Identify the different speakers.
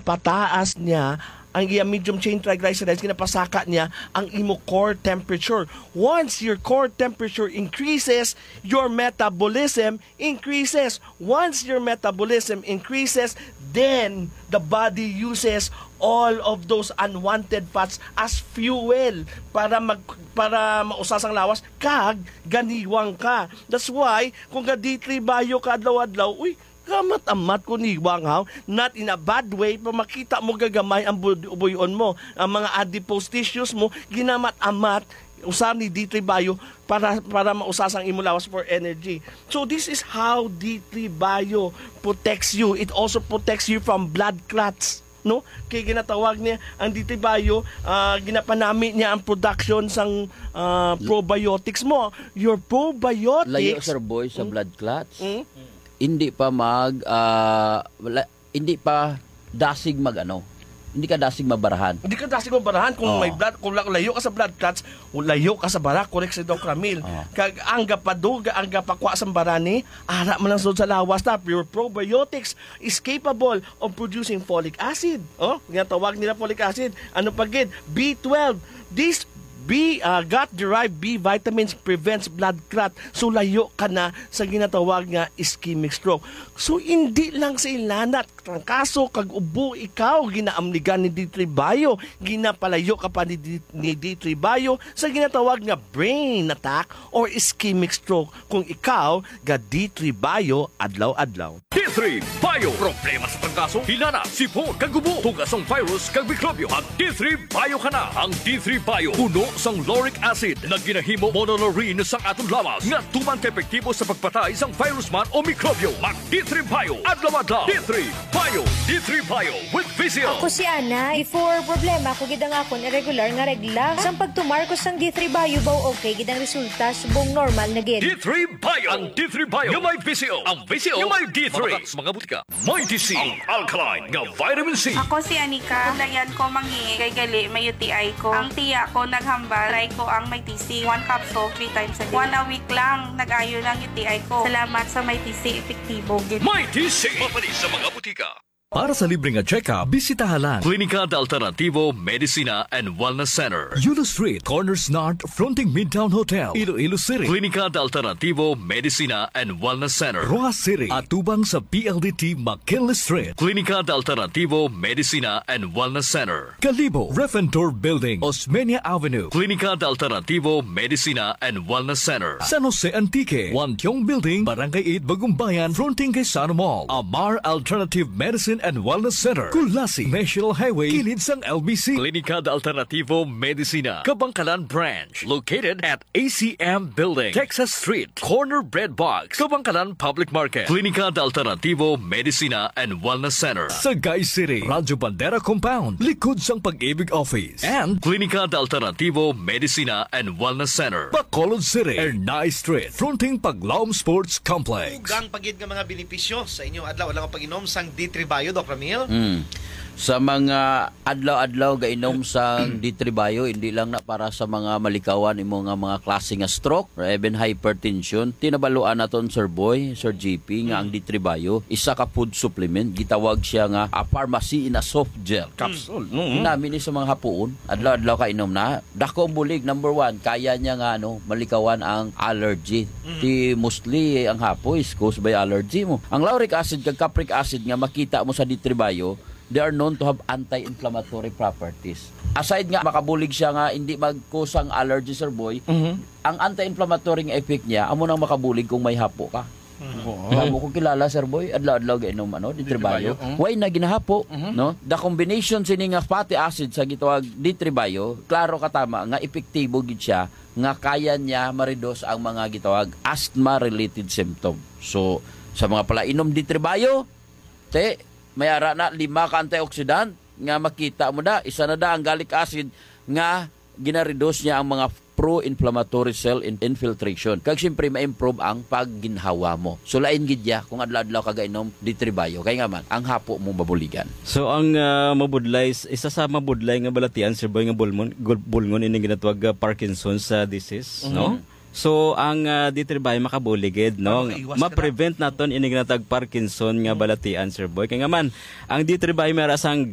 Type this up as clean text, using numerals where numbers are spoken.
Speaker 1: ginapataas niya ang iya medium chain triglycerides, ginapasaka niya ang imo core temperature. Once your core temperature increases, your metabolism increases. Once your metabolism increases, then the body uses all of those unwanted fats as fuel para mausasang lawas kag ganiwang ka. That's why kung D3 bio ka adlaw-adlaw, kamat-amat ko niwang haw, not in a bad way, pa makita mo gagamay ang buyon mo, ang mga adipose tissues mo, ginamat-amat, usar ni D3 bio para mausasang imulawas for energy. So this is how D3 bio protects you. It also protects you from blood clots. No? Kaya ginatawag niya ang D3 bio, ginapanami niya ang production sang probiotics mo. Your probiotics...
Speaker 2: Layo, sir boy, sa blood clots. Hindi pa hindi pa dasig hindi ka dasig mabarahan.
Speaker 1: Hindi ka dasig mabarahan kung may blood, kung layo ka sa blood clots, layo ka sa bara, correct si Doc Ramil. Kag angga paduga, angga pakwa sa barani, ara man lang sud sa lawas ta. Your probiotics is capable of producing folic acid. Ginatawag nila folic acid. Ano pa gid? B12. This gut-derived B vitamins prevents blood clot. So, layo ka na sa ginatawag nga ischemic stroke. So, hindi lang sa ilanat. Kaso, kag ubo ikaw, ginaamnigan ni D3 bio, ginapalayo ka pa ni D3 bio sa ginatawag nga brain attack or ischemic stroke kung ikaw ga D3 bio adlaw-adlaw.
Speaker 3: D3 Bio. Problema sa pagkaso, hilana, sipon, kagubo, tugasong virus, kag mikrobyo. Ang D3 Bio ka na. Ang D3 Bio, puno sang lauric acid na ginahimo monolaurin sang atong lawas nga tuman ka epektibo sa pagpatay sang virus man o mikrobyo. Mag D3 Bio. Adlaw-adlaw. D3 Bio. D3 Bio with Visio.
Speaker 4: Ako si Ana. Before problema, ako gidang akon irregular nga regla. Sang pagtumar ko sang D3 Bio baw okay, gidang resulta subong normal na gid.
Speaker 3: D3 Bio. Ang D3 Bio nga may Visio. Ang Visio nga may D3. Mga butika. May DC. Ang alkaline nga vitamin C.
Speaker 5: Ako si Anika. Dayan ko mangi kay gali may UTI ko. Ang tiya ko naghambal. Try ko ang may TC. 1 capsule 3 times a day. 1 a week lang nag-ayo ng UTI ko. Salamat sa may TC. Epektibo.
Speaker 3: May TC. Mapalis sa mga butika.
Speaker 6: Para sa libreng check-up, bisitahan lang
Speaker 3: Klinika de Alternativo Medicina and Wellness Center.
Speaker 6: Yulo Street, Corners North, fronting Midtown Hotel, Iloilo City.
Speaker 3: Klinika de Alternativo Medicina and Wellness Center.
Speaker 6: Rojas City, atubang sa PLDT McKinley Street.
Speaker 3: Klinika de Alternativo Medicina and Wellness Center.
Speaker 6: Calibo, Refentor Building, Osmeña Avenue.
Speaker 3: Klinika de Alternativo Medicina and Wellness Center.
Speaker 6: San Jose Antique, Wantiong Building, Barangay 8, Bagumbayan, fronting kay Sano Mall. Amar Alternative Medicine and Wellness Center. Kulasi, National Highway, kilid sang LBC.
Speaker 3: Klinika de Alternativo Medicina, Kabangkalan Branch, located at ACM Building, Texas Street, Corner Bread Box, Kabangkalan Public Market. Klinika de Alternativo Medicina and Wellness Center.
Speaker 6: Sagay City, Radyo Bandera Compound, likod sang Pag-ibig Office. And
Speaker 3: Klinika de Alternativo Medicina and Wellness Center.
Speaker 6: Bacolod City, Ernay Street, fronting Paglaom Sports Complex.
Speaker 7: Ugang pagid nga mga benepisyo sa inyo adlaw-adlaw ang pag-inom sang D3 Bio, Doc Ramil.
Speaker 2: Sa mga adlaw-adlaw gainom sa D3 Bio, hindi lang na para sa mga malikawan imo nga mga klase nga stroke or even hypertension. Tinabaluan naton Sir Boy, Sir GP nga ang D3 Bio isa ka food supplement, gitawag siya nga a pharmacy in a soft gel capsule. Namin ni sa mga hapuon, adlaw-adlaw ka inom na. Dako ang bulig, number 1, kaya niya nga malikawan ang allergy. Ti mostly ang hapo is caused by allergy mo. Ang lauric acid kag capric acid nga makita mo sa D3 Bio, they are known to have anti-inflammatory properties. Aside nga makabulig siya nga hindi magkusang allergy, Sir Boy, ang anti-inflammatory effect niya amo nang makabulig kung may hapo ka. Mo ko kilala, Sir Boy, adlaw-adlaw gainom D3 Bio. Why na ginahapo, no? The combination sini nga fatty acid sa gitawag D3 Bio, klaro ka tama nga epektibo gid siya nga kaya niya ma-reduce ang mga gitawag asthma-related symptom. So, sa mga palainom D3 Bio, may ara na 5 ka antioxidant nga makita mo da, isa na da ang gallic acid nga gina-reduce niya ang mga pro-inflammatory cell infiltration. Kag siyempre ma-improve ang pagginhawa mo. So lain gid ya kung adlaw-adlaw ka gainom D3 Bio kay nga man ang hapo mo babuligan.
Speaker 8: So ang mabudlay, isa sa mabudlay nga balatian Sir Boy nga bulngon ini ginatawag Parkinson's disease, no? So ang D3 Bio makabuligid, no? Ma-prevent naton ini ginatawag Parkinson nga balatian, Sir Boy. Kaya nga man ang D3 Bio may rasang